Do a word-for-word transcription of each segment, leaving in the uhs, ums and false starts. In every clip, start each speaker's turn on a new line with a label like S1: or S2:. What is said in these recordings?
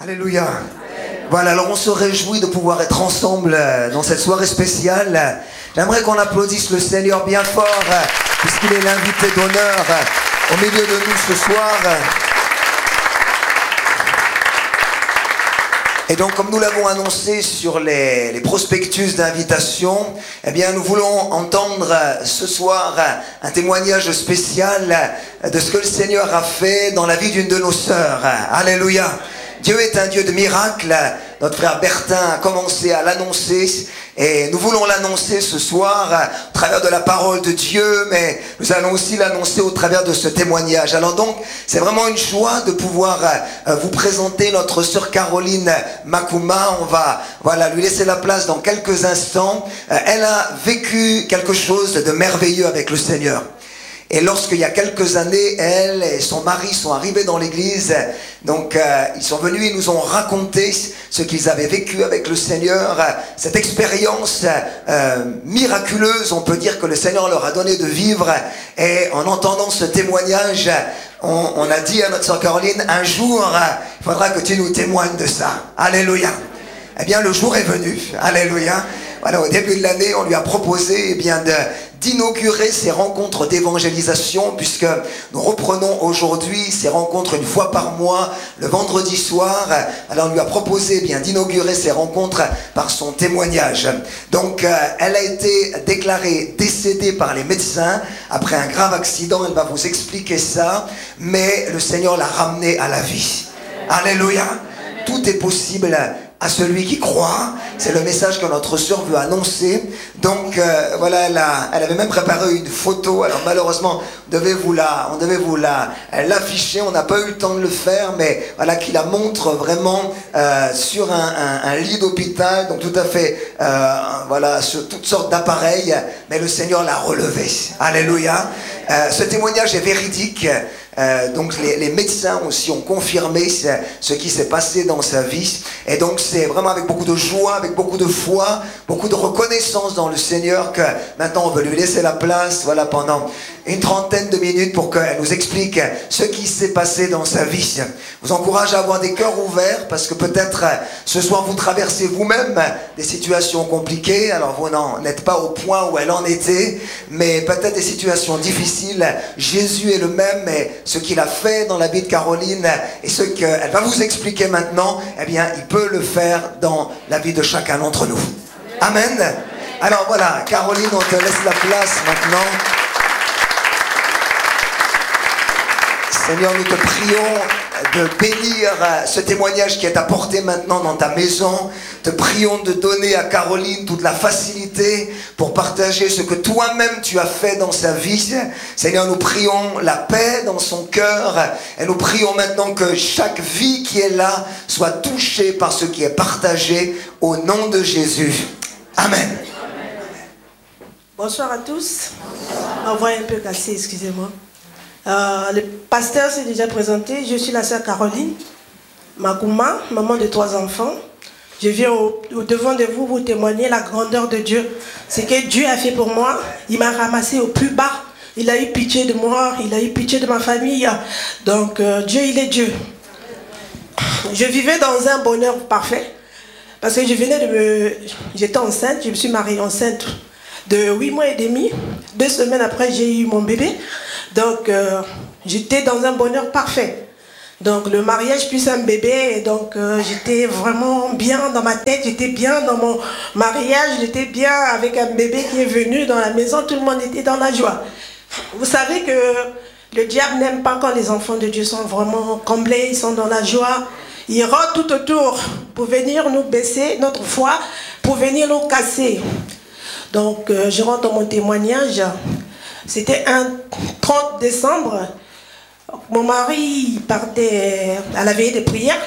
S1: Alléluia. Voilà, alors on se réjouit de pouvoir être ensemble dans cette soirée spéciale. J'aimerais qu'on applaudisse le Seigneur bien fort, puisqu'il est l'invité d'honneur au milieu de nous ce soir. Et donc, comme nous l'avons annoncé sur les, les prospectus d'invitation, eh bien, nous voulons entendre ce soir un témoignage spécial de ce que le Seigneur a fait dans la vie d'une de nos sœurs. Alléluia. Dieu est un Dieu de miracles. Notre frère Bertin a commencé à l'annoncer et nous voulons l'annoncer ce soir au travers de la parole de Dieu, mais nous allons aussi l'annoncer au travers de ce témoignage. Alors donc, c'est vraiment une joie de pouvoir vous présenter notre sœur Caroline Makuma. On va voilà, lui laisser la place dans quelques instants. Elle a vécu quelque chose de merveilleux avec le Seigneur. Et lorsqu'il y a quelques années, elle et son mari sont arrivés dans l'église, donc euh, ils sont venus, ils nous ont raconté ce qu'ils avaient vécu avec le Seigneur, cette expérience euh, miraculeuse, on peut dire que le Seigneur leur a donné de vivre. Et en entendant ce témoignage, on, on a dit à notre sœur Caroline, un jour, il faudra que tu nous témoignes de ça. Alléluia. Eh bien, le jour est venu. Alléluia. Voilà, au début de l'année, on lui a proposé eh bien, de, d'inaugurer ces rencontres d'évangélisation, puisque nous reprenons aujourd'hui ces rencontres une fois par mois, le vendredi soir. Alors on lui a proposé eh bien, d'inaugurer ces rencontres par son témoignage. Donc euh, elle a été déclarée décédée par les médecins après un grave accident, elle va vous expliquer ça, mais le Seigneur l'a ramenée à la vie. Alléluia. Tout est possible à celui qui croit. C'est le message que notre sœur veut annoncer. Donc euh, voilà, elle, a, elle avait même préparé une photo. Alors malheureusement, on devait vous la, on devait vous la, l'afficher. On n'a pas eu le temps de le faire, mais voilà, qui la montre vraiment euh, sur un, un, un lit d'hôpital. Donc tout à fait, euh, voilà, sur toutes sortes d'appareils. Mais le Seigneur l'a relevé. Alléluia. Euh, ce témoignage est véridique. Euh, donc les, les médecins aussi ont confirmé ce, ce qui s'est passé dans sa vie. Et donc c'est vraiment avec beaucoup de joie, avec beaucoup de foi, beaucoup de reconnaissance dans le Seigneur que maintenant on veut lui laisser la place, voilà, pendant une trentaine de minutes pour qu'elle nous explique ce qui s'est passé dans sa vie. Je vous encourage à avoir des cœurs ouverts, parce que peut-être ce soir vous traversez vous-même des situations compliquées. Alors vous n'en êtes pas au point où elle en était, mais peut-être des situations difficiles. Jésus est le même, et ce qu'il a fait dans la vie de Caroline et ce qu'elle va vous expliquer maintenant, eh bien, il peut le faire dans la vie de chacun d'entre nous. Amen. Alors voilà, Caroline, on te laisse la place maintenant. Seigneur, nous te prions de bénir ce témoignage qui est apporté maintenant dans ta maison. Te prions de donner à Caroline toute la facilité pour partager ce que toi-même tu as fait dans sa vie. Seigneur, nous prions la paix dans son cœur. Et nous prions maintenant que chaque vie qui est là soit touchée par ce qui est partagé au nom de Jésus. Amen.
S2: Bonsoir à tous. Ma voix est un peu cassée, excusez-moi. Euh, le pasteur s'est déjà présenté. Je suis la sœur Caroline Makuma, maman de trois enfants. Je viens au, au devant de vous vous témoigner la grandeur de Dieu. Ce que Dieu a fait pour moi, il m'a ramassé au plus bas. Il a eu pitié de moi, il a eu pitié de ma famille. Donc euh, Dieu, il est Dieu. Je vivais dans un bonheur parfait. Parce que je venais de me... J'étais enceinte, je me suis mariée enceinte de huit mois et demi. Deux semaines après, j'ai eu mon bébé. Donc, euh, j'étais dans un bonheur parfait. Donc, le mariage plus un bébé. Et donc, euh, j'étais vraiment bien dans ma tête. J'étais bien dans mon mariage. J'étais bien avec un bébé qui est venu dans la maison. Tout le monde était dans la joie. Vous savez que le diable n'aime pas quand les enfants de Dieu sont vraiment comblés. Ils sont dans la joie. Il rôde tout autour pour venir nous baisser notre foi, pour venir nous casser. Donc, euh, je rentre dans mon témoignage. C'était un trente décembre. Mon mari partait à la veillée de prière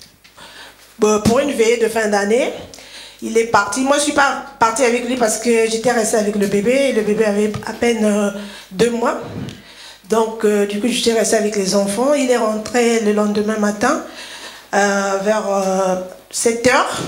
S2: pour une veillée de fin d'année. Il est parti. Moi, je ne suis pas partie avec lui parce que j'étais restée avec le bébé. Et le bébé avait à peine euh, deux mois. Donc, euh, du coup, j'étais restée avec les enfants. Il est rentré le lendemain matin euh, vers euh, sept heures.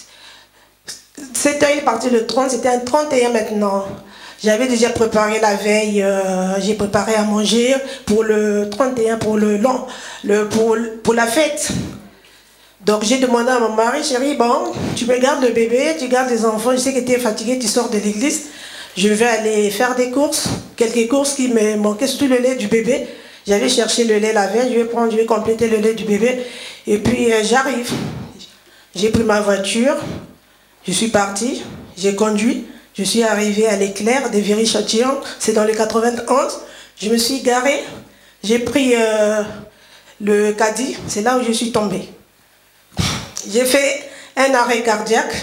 S2: sept heures, il est parti le trente. C'était un trente et un maintenant. J'avais déjà préparé la veille, euh, j'ai préparé à manger pour le trente et un, pour, le long, le, pour, pour la fête. Donc j'ai demandé à mon mari, chérie, bon, tu me gardes le bébé, tu gardes les enfants, je sais que tu es fatigué, tu sors de l'église. Je vais aller faire des courses, quelques courses qui me manquaient, surtout le lait du bébé. J'avais cherché le lait la veille, je vais prendre, je vais compléter le lait du bébé. Et puis euh, j'arrive. J'ai pris ma voiture, je suis partie, j'ai conduit, je suis arrivée à l'éclair de Viry-Châtillon, c'est dans le quatre-vingt-onze. Je me suis garée, j'ai pris euh, le caddie, c'est là où je suis tombée. J'ai fait un arrêt cardiaque.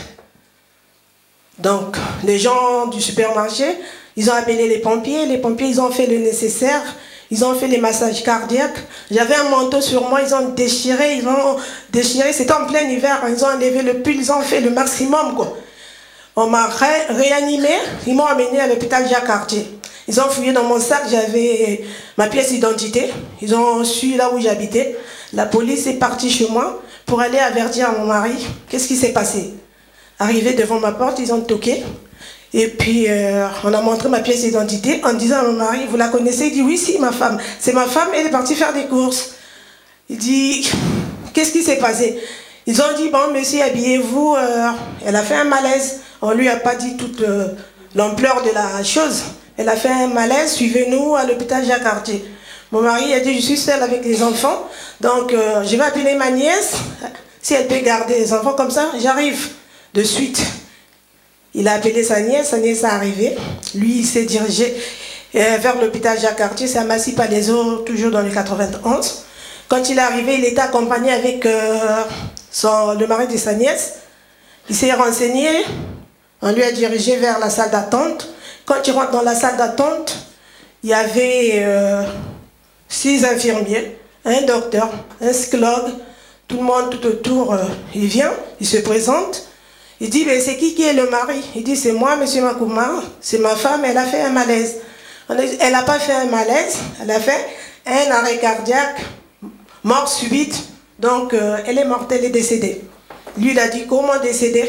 S2: Donc, les gens du supermarché, ils ont appelé les pompiers. Les pompiers, ils ont fait le nécessaire. Ils ont fait les massages cardiaques. J'avais un manteau sur moi, ils ont déchiré, ils ont déchiré. C'était en plein hiver, ils ont enlevé le pull, ils ont fait le maximum, quoi. On m'a ré réanimé, ils m'ont amené à l'hôpital Jacques-Cartier. Ils ont fouillé dans mon sac, j'avais ma pièce d'identité. Ils ont su là où j'habitais. La police est partie chez moi pour aller avertir à mon mari. Qu'est-ce qui s'est passé? Arrivé devant ma porte, ils ont toqué. Et puis, euh, on a montré ma pièce d'identité en disant à mon mari, vous la connaissez? Il dit, oui, si, ma femme. C'est ma femme, elle est partie faire des courses. Il dit, qu'est-ce qui s'est passé? Ils ont dit, bon, monsieur, habillez-vous. Euh, elle a fait un malaise. On ne lui a pas dit toute euh, l'ampleur de la chose. Elle a fait un malaise, suivez-nous à l'hôpital Jacques-Cartier. Mon mari a dit, je suis seule avec les enfants, donc euh, je vais appeler ma nièce. Si elle peut garder les enfants comme ça, j'arrive de suite. Il a appelé sa nièce, sa nièce est arrivée. Lui, il s'est dirigé euh, vers l'hôpital Jacques-Cartier, c'est à Massy-Palaiseau, toujours dans le quatre-vingt-onze. Quand il est arrivé, il était accompagné avec euh, son, le mari de sa nièce. Il s'est renseigné, on lui a dirigé vers la salle d'attente. Quand il rentre dans la salle d'attente, il y avait euh, six infirmiers, un docteur, un psychologue, tout le monde tout autour, euh, il vient, il se présente. Il dit, mais c'est qui qui est le mari? Il dit, c'est moi, monsieur Makouma, c'est ma femme, elle a fait un malaise. Elle n'a pas fait un malaise, elle a fait un arrêt cardiaque, mort subite, donc euh, elle est morte, elle est décédée. Lui, il a dit, comment décédée?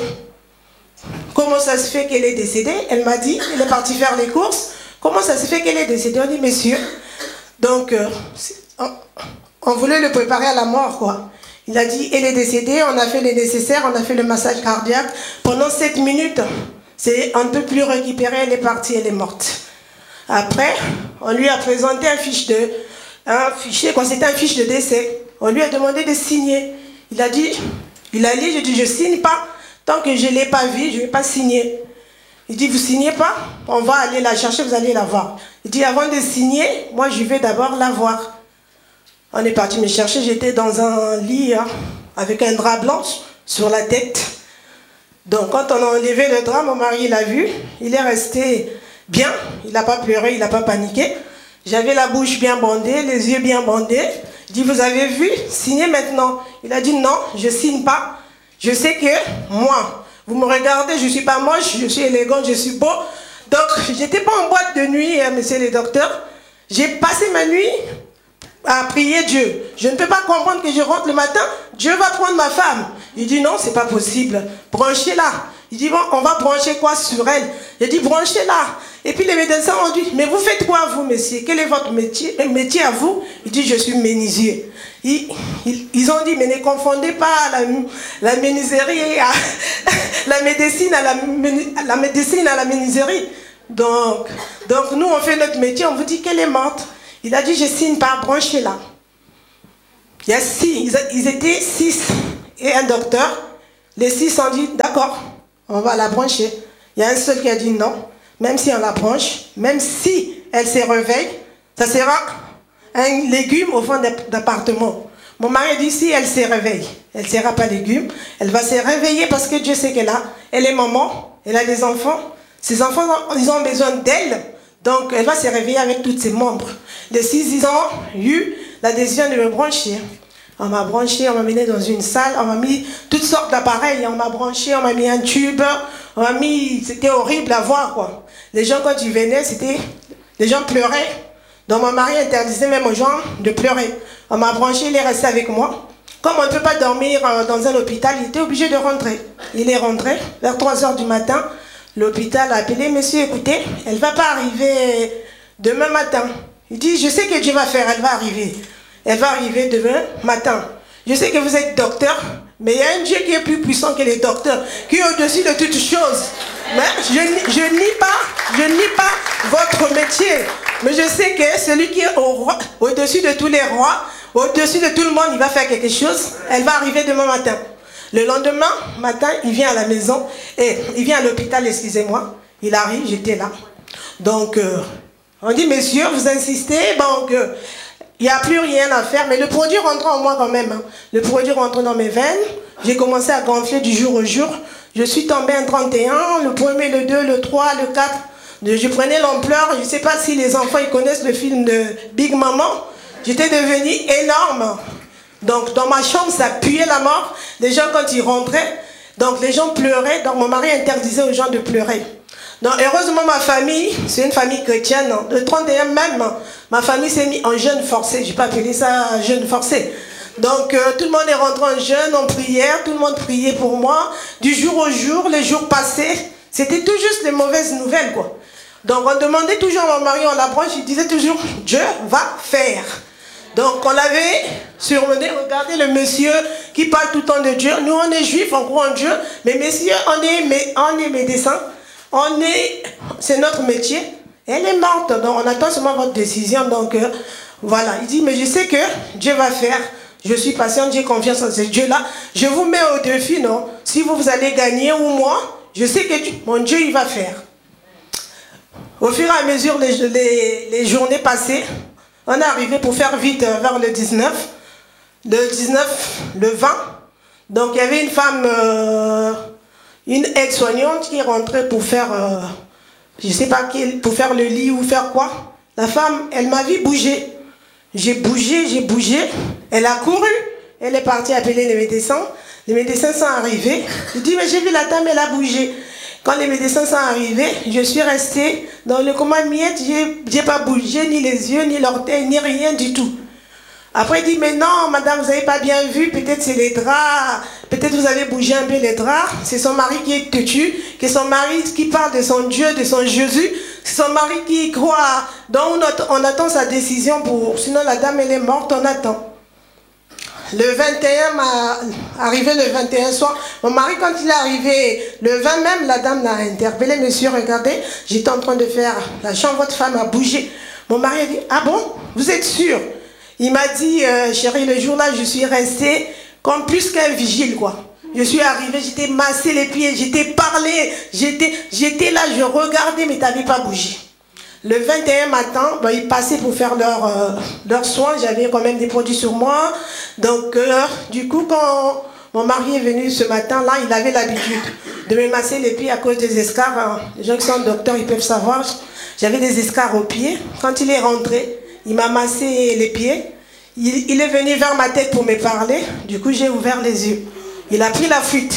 S2: Comment ça se fait qu'elle est décédée? Elle m'a dit, elle est partie faire les courses. Comment ça se fait qu'elle est décédée? On dit, monsieur, donc euh, on, on voulait le préparer à la mort, quoi. Il a dit, elle est décédée, on a fait le nécessaire, on a fait le massage cardiaque. Pendant sept minutes, on ne peut plus récupérer, elle est partie, elle est morte. Après, on lui a présenté un fiche de, un fichier, quoi, c'était un fiche de décès. On lui a demandé de signer. Il a dit, il a lu, j'ai dit, je ne signe pas. Tant que je ne l'ai pas vu, je ne vais pas signer. Il dit, vous ne signez pas? On va aller la chercher, vous allez la voir. Il dit, avant de signer, moi je vais d'abord la voir. On est parti me chercher, j'étais dans un lit hein, avec un drap blanc sur la tête. Donc quand on a enlevé le drap, mon mari l'a vu, il est resté bien, il n'a pas pleuré, il n'a pas paniqué. J'avais la bouche bien bandée, les yeux bien bandés. Je dis, vous avez vu? Signez maintenant. Il a dit, non, je ne signe pas. Je sais que moi, vous me regardez, je ne suis pas moche, je suis élégante, je suis beau. Donc, je n'étais pas en boîte de nuit, hein, monsieur le docteur. J'ai passé ma nuit à prier Dieu. Je ne peux pas comprendre que je rentre le matin, Dieu va prendre ma femme. Il dit, non, c'est pas possible. Branchez-la. Il dit, bon, on va brancher quoi sur elle? Il dit, branchez-la. Et puis les médecins ont dit, mais vous faites quoi vous, monsieur? Quel est votre métier, métier à vous? Il dit, je suis menuisier. Ils, ils, ils ont dit, mais ne confondez pas la, la menuiserie, à, la médecine à la, la médecine à la menuiserie. Donc, donc nous, on fait notre métier, on vous dit qu'elle est morte. Il a dit, je signe pas, branchez-la. Il y a six, ils, ils étaient six et un docteur. Les six ont dit, d'accord, on va la brancher. Il y a un seul qui a dit non, même si on la branche, même si elle se réveille, ça sera un légume au fond d'appartement. Mon mari dit, si elle se réveille, elle ne sera pas légume, elle va se réveiller parce que Dieu sait qu'elle a, elle est maman, elle a des enfants. Ses enfants, ils ont besoin d'elle, donc elle va se réveiller avec tous ses membres. Les six, ils ont eu la décision de me brancher. On m'a branché, on m'a mené dans une salle, on m'a mis toutes sortes d'appareils, on m'a branché, on m'a mis un tube, on m'a mis, c'était horrible à voir quoi. Les gens quand ils venaient, c'était, les gens pleuraient. Donc mon mari interdisait même aux gens de pleurer. On m'a branché, il est resté avec moi. Comme on ne peut pas dormir dans un hôpital, il était obligé de rentrer. Il est rentré vers trois heures du matin. L'hôpital a appelé, monsieur, écoutez, elle ne va pas arriver demain matin. Il dit, je sais que Dieu va faire, elle va arriver. Elle va arriver demain matin. Je sais que vous êtes docteur, mais il y a un Dieu qui est plus puissant que les docteurs, qui est au-dessus de toutes choses. Mais je, je nie pas, je nie pas votre métier. Mais je sais que celui qui est au roi, au-dessus de tous les rois, au-dessus de tout le monde, il va faire quelque chose. Elle va arriver demain matin. Le lendemain matin, il vient à la maison, et il vient à l'hôpital, excusez-moi. Il arrive, j'étais là. Donc, euh, on dit, messieurs, vous insistez, donc, il euh, n'y a plus rien à faire. Mais le produit rentre en moi quand même. Hein. Le produit rentre dans mes veines. J'ai commencé à gonfler du jour au jour. Je suis tombée un trente et un, le premier, le deux, le trois, le quatre. Je prenais l'ampleur. Je ne sais pas si les enfants ils connaissent le film de Big Maman. J'étais devenue énorme. Donc, dans ma chambre, ça puait la mort. Les gens, quand ils rentraient, donc les gens pleuraient. Donc, mon mari interdisait aux gens de pleurer. Donc, heureusement, ma famille, c'est une famille chrétienne. Le trente et un même, ma famille s'est mise en jeûne forcé. Je n'ai pas appelé ça jeûne forcé. Donc, euh, tout le monde est rentré en jeûne, en prière. Tout le monde priait pour moi. Du jour au jour, les jours passaient. C'était tout juste les mauvaises nouvelles, quoi. Donc, on demandait toujours à mon mari en la branche. Il disait toujours, Dieu va faire. Donc, on l'avait surmené. Regardez le monsieur qui parle tout le temps de Dieu. Nous, on est juifs, on croit en Dieu. Mais messieurs, on est, on est médecins. On est, c'est notre métier. Elle est morte, donc on attend seulement votre décision. Donc euh, voilà, il dit, mais je sais que Dieu va faire. Je suis patiente, j'ai confiance en ce Dieu-là. Je vous mets au défi, non? Si vous, vous allez gagner ou moi, je sais que Dieu, mon Dieu, il va faire. Au fur et à mesure, les, les, les journées passées, on est arrivé pour faire vite vers le dix-neuf. Le dix-neuf, le vingt. Donc il y avait une femme... Euh, Une aide-soignante qui est rentrée pour faire, euh, je ne sais pas, pour faire le lit ou faire quoi. La femme, elle m'a vu bouger. J'ai bougé, j'ai bougé. Elle a couru. Elle est partie appeler les médecins. Les médecins sont arrivés. Je dis, mais j'ai vu la dame, elle a bougé. Quand les médecins sont arrivés, je suis restée dans le coma miette. Je n'ai pas bougé, ni les yeux, ni l'orteil, ni rien du tout. Après, il dit, mais non, madame, vous n'avez pas bien vu, peut-être c'est les draps, peut-être vous avez bougé un peu les draps. C'est son mari qui est têtu, c'est son mari qui parle de son Dieu, de son Jésus, c'est son mari qui croit. Donc, on attend sa décision pour, sinon la dame, elle est morte, on attend. Le vingt et un, m'a arrivé le vingt et un soir, mon mari, quand il est arrivé, le vingt même, la dame l'a interpellé, monsieur, regardez, j'étais en train de faire, la chambre, votre femme a bougé. Mon mari a dit, ah bon, vous êtes sûr? Il m'a dit, euh, chérie, le jour-là, je suis restée comme plus qu'un vigile, quoi. Je suis arrivée, j'étais massé les pieds, j'étais parlé, j'étais, j'étais là, je regardais, mais tu n'avais pas bougé. Le vingt et un matin, ben, ils passaient pour faire leurs euh, leur soins, j'avais quand même des produits sur moi. Donc, euh, du coup, quand mon mari est venu ce matin-là, il avait l'habitude de me masser les pieds à cause des escarres. Hein. Les gens qui sont docteurs, ils peuvent savoir. J'avais des escarres aux pieds. Quand il est rentré, il m'a massé les pieds. Il, il est venu vers ma tête pour me parler. Du coup, j'ai ouvert les yeux. Il a pris la fuite.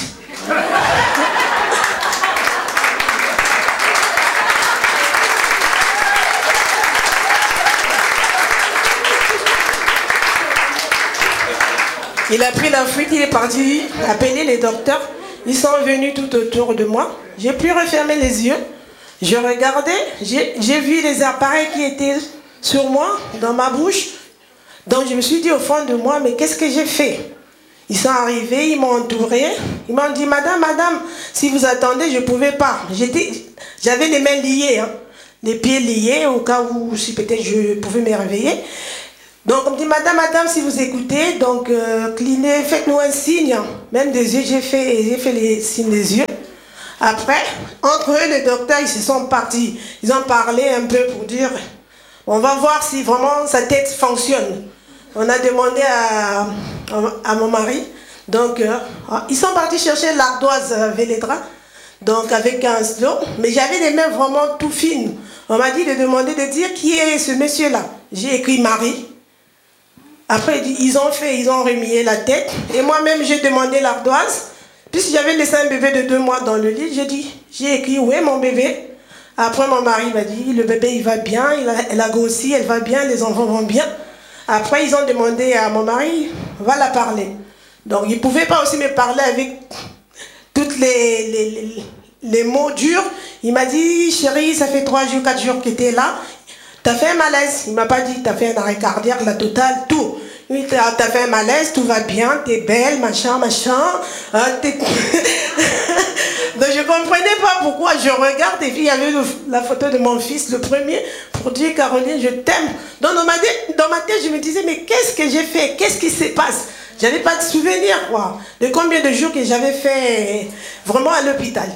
S2: Il a pris la fuite, il est parti appeler les docteurs. Ils sont venus tout autour de moi. J'ai pu refermer les yeux. Je regardais, j'ai vu les appareils qui étaient sur moi, dans ma bouche. Donc je me suis dit au fond de moi, mais qu'est-ce que j'ai fait? Ils sont arrivés, ils m'ont entouré. Ils m'ont dit, madame, madame, si vous attendez, je ne pouvais pas. J'avais les mains liées, hein, les pieds liés, au cas où si peut-être je pouvais me réveiller. Donc on me dit, madame, madame, si vous écoutez, donc euh, clinez, faites-nous un signe. Même des yeux, j'ai fait, j'ai fait les signes des yeux. Après, entre eux, les docteurs, ils se sont partis. Ils ont parlé un peu pour dire, on va voir si vraiment sa tête fonctionne. On a demandé à, à mon mari. Donc, euh, ils sont partis chercher l'ardoise euh, Vélédra, donc avec un stylo. Mais j'avais les mains vraiment tout fines. On m'a dit de demander de dire qui est ce monsieur-là. J'ai écrit Marie. Après, ils ont fait, ils ont remué la tête. Et moi-même, j'ai demandé l'ardoise. Puisque j'avais laissé un bébé de deux mois dans le lit, j'ai dit, j'ai écrit, où est mon bébé? Après, mon mari m'a dit, le bébé, il va bien, il a, elle a grossi, elle va bien, les enfants vont bien. Après, ils ont demandé à mon mari, va la parler. Donc, il ne pouvait pas aussi me parler avec tous les, les, les, les mots durs. Il m'a dit, chérie, ça fait trois jours, quatre jours que tu es là. Tu as fait un malaise. Il ne m'a pas dit, tu as fait un arrêt cardiaque, la totale, tout. Oui, t'as as fait un malaise, tout va bien, t'es belle, machin, machin. Hein, t'es... Donc je ne comprenais pas pourquoi. Je regarde et puis il y avait le, la photo de mon fils, le premier, pour dire Caroline, je t'aime. Donc dans ma, dans ma tête, je me disais, mais qu'est-ce que j'ai fait? Qu'est-ce qui se passe? J'avais pas de souvenir, quoi. De combien de jours que j'avais fait vraiment à l'hôpital.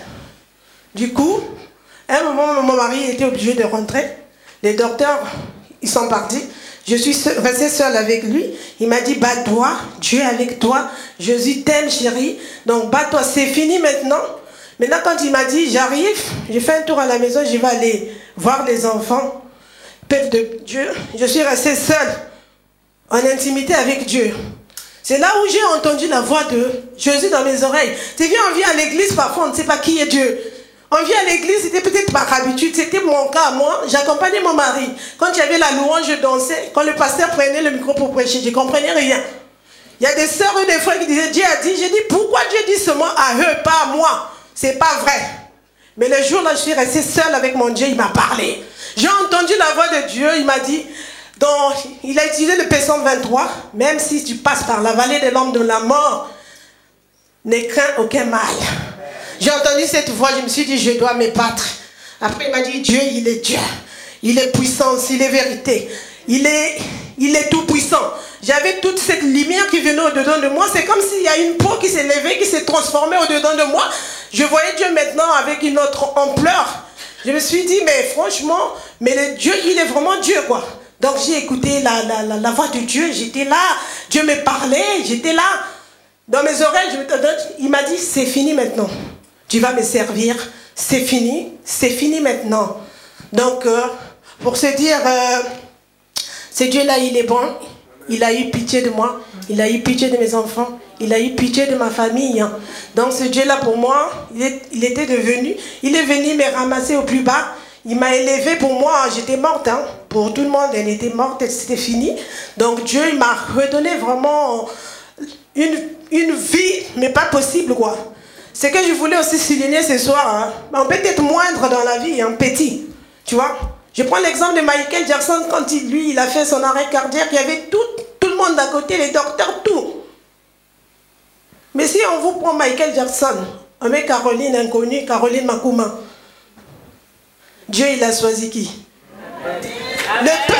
S2: Du coup, à un moment, mon mari était obligé de rentrer. Les docteurs, ils sont partis. Je suis restée seule avec lui. Il m'a dit, bats-toi, Dieu est avec toi. Jésus t'aime, chérie. Donc, bats-toi, c'est fini maintenant. Maintenant, quand il m'a dit, j'arrive, j'ai fait un tour à la maison, je vais aller voir les enfants. Père de Dieu, je suis restée seule, en intimité avec Dieu. C'est là où j'ai entendu la voix de Jésus dans mes oreilles. Tu viens, on vient à l'église, parfois on ne sait pas qui est Dieu. On vient à l'église, c'était peut-être par habitude, c'était mon cas, moi. J'accompagnais mon mari. Quand il y avait la louange, je dansais. Quand le pasteur prenait le micro pour prêcher, je ne comprenais rien. Il y a des sœurs ou des frères qui disaient, Dieu a dit, j'ai dit, pourquoi Dieu dit seulement à eux, pas à moi? C'est pas vrai. Mais le jour là, je suis restée seule avec mon Dieu, il m'a parlé. J'ai entendu la voix de Dieu, il m'a dit, donc, il a utilisé le Psaume vingt-trois, même si tu passes par la vallée de l'ombre de la mort, ne crains aucun mal. J'ai entendu cette voix, je me suis dit, je dois me battre. Après, il m'a dit, Dieu, il est Dieu. Il est puissance, il est vérité. Il est, il est tout puissant. J'avais toute cette lumière qui venait au-dedans de moi. C'est comme s'il y a une peau qui s'est levée, qui s'est transformée au-dedans de moi. Je voyais Dieu maintenant avec une autre ampleur. Je me suis dit, mais franchement, mais le Dieu, il est vraiment Dieu, quoi. Donc j'ai écouté la, la, la, la voix de Dieu. J'étais là. Dieu me parlait. J'étais là. Dans mes oreilles, je me... il m'a dit, c'est fini maintenant. Tu vas me servir. C'est fini. C'est fini maintenant. Donc, euh, pour se dire, euh, ce Dieu-là, il est bon. Il a eu pitié de moi. Il a eu pitié de mes enfants. Il a eu pitié de ma famille. Donc, ce Dieu-là, pour moi, il, est, il était devenu... Il est venu me ramasser au plus bas. Il m'a élevé pour moi. J'étais morte. Hein. Pour tout le monde, elle était morte. C'était fini. Donc, Dieu, il m'a redonné vraiment une, une vie, mais pas possible, quoi. Ce que je voulais aussi souligner ce soir, hein, on peut être moindre dans la vie, hein, petit, tu vois. Je prends l'exemple de Michael Jackson, quand il, lui, il a fait son arrêt cardiaque, il y avait tout, tout le monde à côté, les docteurs, tout. Mais si on vous prend Michael Jackson, on met Caroline inconnue, Caroline Makuma, Dieu, il a choisi qui? Le peuple.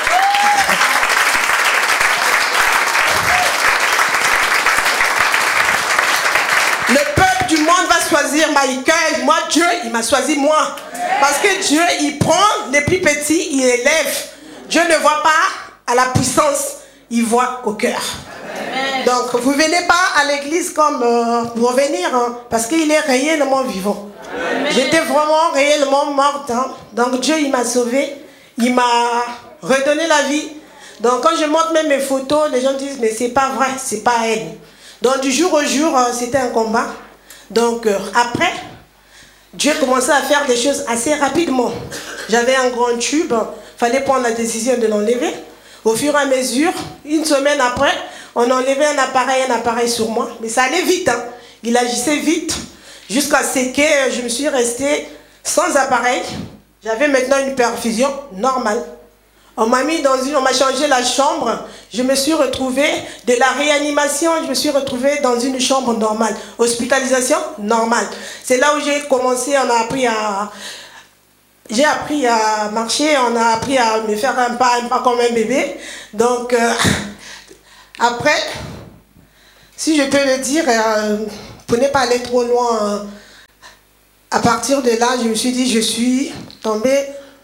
S2: Choisir Michael, moi Dieu il m'a choisi moi, parce que Dieu il prend les plus petits, il élève. Dieu ne voit pas à la puissance, il voit au cœur. Donc vous venez pas à l'église comme euh, pour venir, hein, parce qu'il est réellement vivant. J'étais vraiment réellement morte, hein. Donc Dieu il m'a sauvé, il m'a redonné la vie. Donc quand je montre même mes photos, les gens disent mais c'est pas vrai, c'est pas elle. Donc du jour au jour euh, c'était un combat. Donc euh, après, Dieu commençait à faire des choses assez rapidement. J'avais un grand tube, il fallait prendre la décision de l'enlever. Au fur et à mesure, une semaine après, on enlevait un appareil, un appareil sur moi. Mais ça allait vite, hein. Il agissait vite, jusqu'à ce que je me suis restée sans appareil. J'avais maintenant une perfusion normale. On m'a mis dans une, on m'a changé la chambre. Je me suis retrouvée de la réanimation, je me suis retrouvée dans une chambre normale. Hospitalisation normale. C'est là où j'ai commencé, on a appris à, j'ai appris à marcher, on a appris à me faire un pas, un pas comme un bébé. Donc euh, après, si je peux le dire, euh, pour ne pas aller trop loin, euh, à partir de là, je me suis dit, je suis tombée.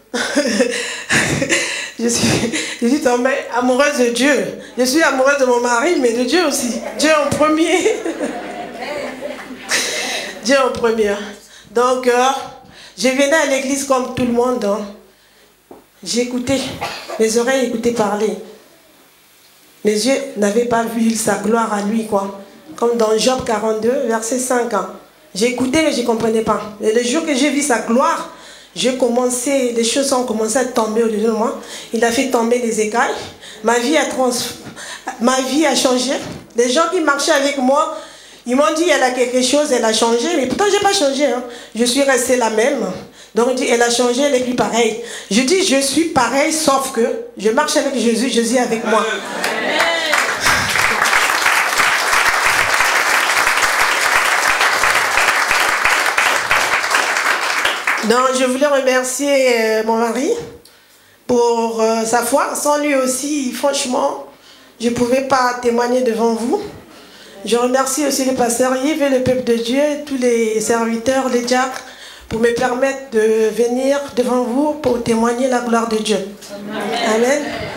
S2: Je suis, je suis tombée amoureuse de Dieu. Je suis amoureuse de mon mari, mais de Dieu aussi. Dieu en premier. Dieu en premier. Donc, euh, je venais à l'église comme tout le monde. Hein. J'écoutais. Mes oreilles écoutaient parler. Mes yeux n'avaient pas vu sa gloire à lui, quoi. Comme dans Job quarante-deux, verset cinq. Hein. J'écoutais, mais je ne comprenais pas. Et le jour que j'ai vu sa gloire, j'ai commencé, les choses ont commencé à tomber au-dessus de moi. Il a fait tomber les écailles. Ma vie a trans... ma vie a changé. Les gens qui marchaient avec moi, ils m'ont dit elle a quelque chose, elle a changé. Mais pourtant, je n'ai pas changé. Hein. Je suis restée la même. Donc, il dit elle a changé, elle est plus pareille. Je dis je suis pareille, sauf que je marche avec Jésus, Jésus est avec moi. Amen. Donc, je voulais remercier euh, mon mari pour euh, sa foi. Sans lui aussi, franchement, je ne pouvais pas témoigner devant vous. Je remercie aussi le pasteur Yves et le peuple de Dieu, tous les serviteurs, les diacres, pour me permettre de venir devant vous pour témoigner la gloire de Dieu. Amen. Amen.